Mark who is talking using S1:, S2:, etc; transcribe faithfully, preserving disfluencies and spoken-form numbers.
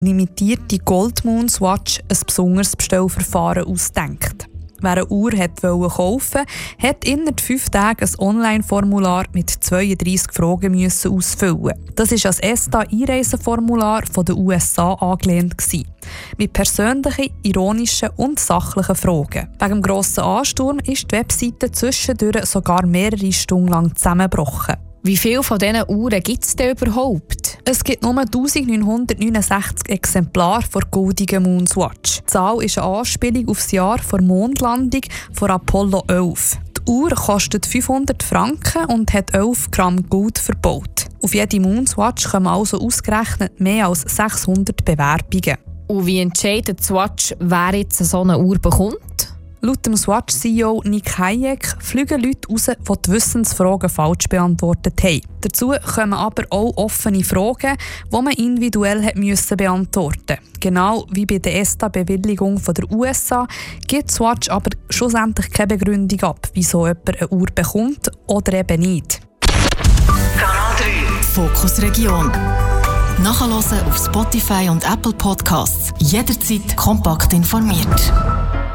S1: limitierte Gold Moonswatch ein besonderes Bestellverfahren ausdenkt. Wer eine Uhr wollte kaufen, hat innerhalb fünf Tagen ein Online-Formular mit zweiunddreissig Fragen müssen ausfüllen. Das war das ESTA-Einreiseformular der U S A angelehnt. Mit persönlichen, ironischen und sachlichen Fragen. Wegen dem grossen Ansturm ist die Webseite zwischendurch sogar mehrere Stunden lang zusammengebrochen.
S2: Wie viele von diesen Uhren gibt es denn überhaupt?
S1: Es gibt nur neunzehnhundertneunundsechzig Exemplare der goldigen Moonswatch. Die Zahl ist eine Anspielung auf das Jahr der Mondlandung von Apollo elf. Die Uhr kostet fünfhundert Franken und hat elf Gramm Gold verbaut. Auf jede Moonswatch kommen also ausgerechnet mehr als sechshundert Bewerbungen.
S2: Und wie entscheidet Swatch, wer jetzt so eine Uhr bekommt?
S1: Laut dem Swatch-C E O Nick Hayek fliegen Leute raus, die die Wissensfragen falsch beantwortet haben. Dazu kommen aber auch offene Fragen, die man individuell hat müssen beantworten musste. Genau wie bei der ESTA-Bewilligung der U S A gibt Swatch aber schlussendlich keine Begründung ab, wieso jemand eine Uhr bekommt oder eben nicht.
S3: Kanal drei Fokus Region. Nachhören auf Spotify und Apple Podcasts. Jederzeit kompakt informiert.